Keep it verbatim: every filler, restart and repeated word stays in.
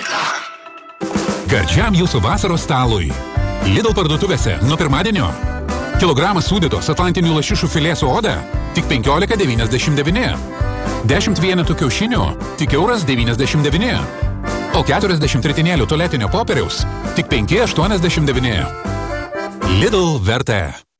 Gardžiam jūsų vasaros stalui. Lidl parduotuvėse nuo pirmadienio. Kilogramas sūdytos atlantinių lašišų filė su oda tik penkiolika devyniasdešimt devyni. dešimt vienetų kiaušinių tik euras devyniasdešimt devyni. O keturiasdešimt ritinėlių tualetinio popieriaus tik penki aštuoniasdešimt devyni. Lidl vertė.